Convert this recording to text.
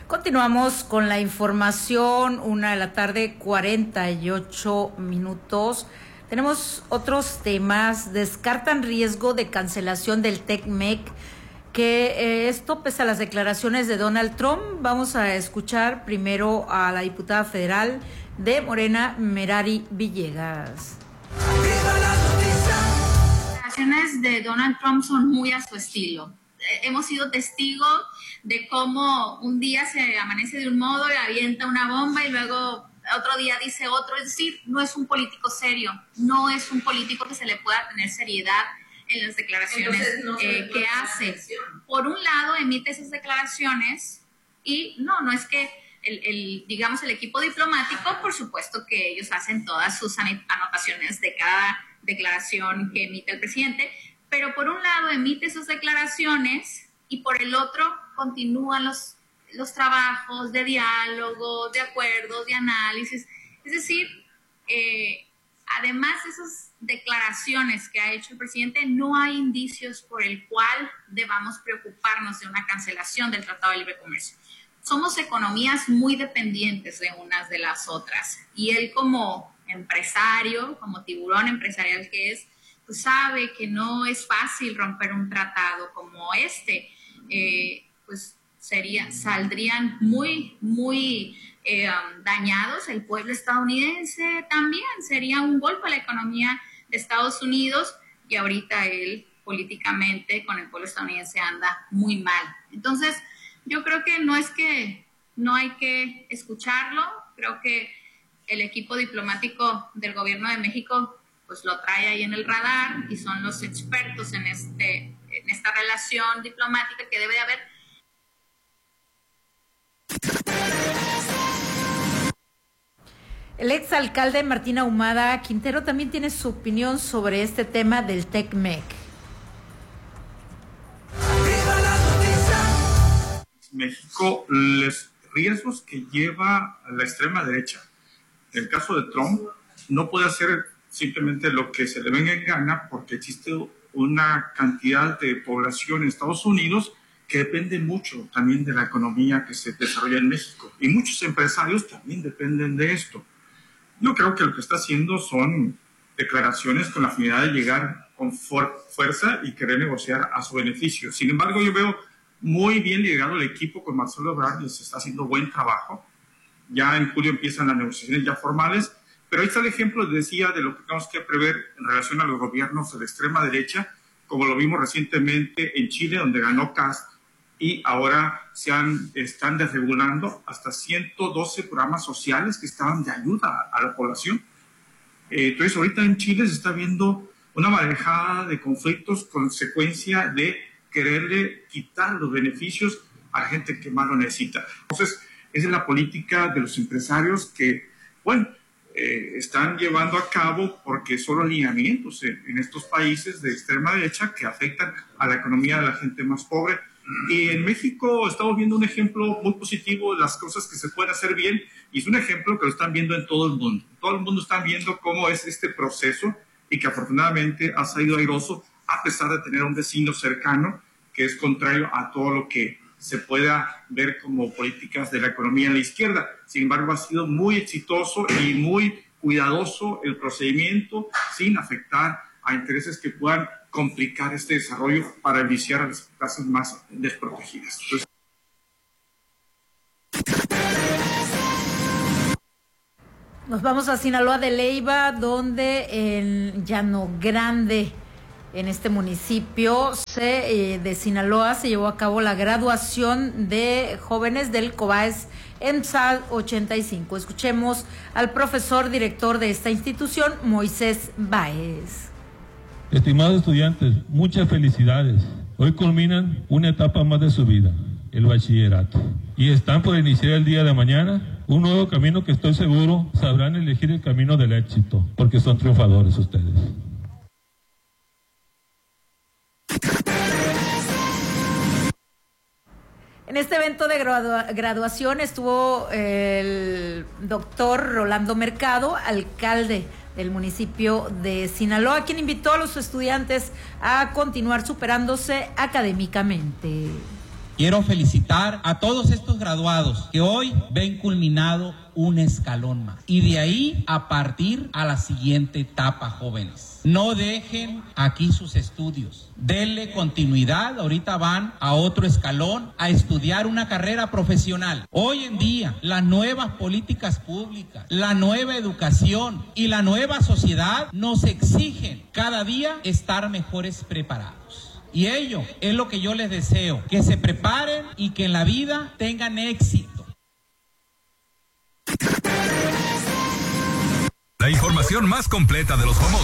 Continuamos con la información, 1:48 p.m. Tenemos otros temas. Descartan riesgo de cancelación del TECMEC, que esto pese a las declaraciones de Donald Trump. Vamos a escuchar primero a la diputada federal de Morena, Merari Villegas. Las declaraciones de Donald Trump son muy a su estilo. Hemos sido testigos de cómo un día se amanece de un modo y avienta una bomba y luego otro día dice otro. Es decir, no es un político serio, no es un político que se le pueda tener seriedad en las declaraciones que hace. Por un lado, emite esas declaraciones y no es que el equipo diplomático, por supuesto que ellos hacen todas sus anotaciones de cada declaración que emite el presidente, pero por un lado emite esas declaraciones y por el otro continúan los trabajos de diálogo, de acuerdos, de análisis. Es decir, además de esas declaraciones que ha hecho el presidente, no hay indicios por el cual debamos preocuparnos de una cancelación del Tratado de Libre Comercio. Somos economías muy dependientes de unas de las otras y él, como empresario, como tiburón empresarial que es, pues sabe que no es fácil romper un tratado como este. Pues saldrían muy dañados el pueblo estadounidense también. Sería un golpe a la economía de Estados Unidos y ahorita él políticamente con el pueblo estadounidense anda muy mal. Entonces, yo creo que no es que no hay que escucharlo. Creo que el equipo diplomático del gobierno de México pues lo trae ahí en el radar y son los expertos en esta relación diplomática que debe de haber. El exalcalde Martín Ahumada Quintero también tiene su opinión sobre este tema del TECMEC. México, los riesgos que lleva la extrema derecha. En el caso de Trump, no puede hacer simplemente lo que se le venga en gana porque existe una cantidad de población en Estados Unidos que depende mucho también de la economía que se desarrolla en México. Y muchos empresarios también dependen de esto. Yo creo que lo que está haciendo son declaraciones con la finalidad de llegar con fuerza y querer negociar a su beneficio. Sin embargo, yo veo muy bien liderado el equipo con Marcelo Ebrard, y se está haciendo buen trabajo. Ya en julio empiezan las negociaciones ya formales, pero ahí está el ejemplo, decía, de lo que tenemos que prever en relación a los gobiernos de la extrema derecha, como lo vimos recientemente en Chile, donde ganó Kast, y ahora están desregulando hasta 112 programas sociales que estaban de ayuda a la población. Entonces, ahorita en Chile se está viendo una marejada de conflictos, consecuencia de quererle quitar los beneficios a la gente que más lo necesita. Entonces, esa es la política de los empresarios que, están llevando a cabo porque son los lineamientos en estos países de extrema derecha que afectan a la economía de la gente más pobre. Y en México estamos viendo un ejemplo muy positivo de las cosas que se pueden hacer bien, y es un ejemplo que lo están viendo en todo el mundo. Todo el mundo está viendo cómo es este proceso y que afortunadamente ha salido airoso a pesar de tener un vecino cercano que es contrario a todo lo que se pueda ver como políticas de la economía en la izquierda. Sin embargo, ha sido muy exitoso y muy cuidadoso el procedimiento sin afectar a intereses que puedan complicar este desarrollo para beneficiar a las clases más desprotegidas. Entonces, nos vamos a Sinaloa de Leyva, donde en Llano Grande, en este municipio de Sinaloa, se llevó a cabo la graduación de jóvenes del COBAES EMSAL 85. Escuchemos al profesor director de esta institución, Moisés Báez. Estimados estudiantes, muchas felicidades. Hoy culminan una etapa más de su vida, el bachillerato. Y están por iniciar el día de mañana un nuevo camino que estoy seguro sabrán elegir el camino del éxito, porque son triunfadores ustedes. En este evento de graduación estuvo el doctor Rolando Mercado, alcalde del municipio de Sinaloa, quien invitó a los estudiantes a continuar superándose académicamente. Quiero felicitar a todos estos graduados que hoy ven culminado un escalón más. Y de ahí a partir a la siguiente etapa, jóvenes. No dejen aquí sus estudios. Denle continuidad. Ahorita van a otro escalón a estudiar una carrera profesional. Hoy en día, las nuevas políticas públicas, la nueva educación y la nueva sociedad nos exigen cada día estar mejores preparados. Y ello es lo que yo les deseo, que se preparen y que en la vida tengan éxito. La información más completa de los famosos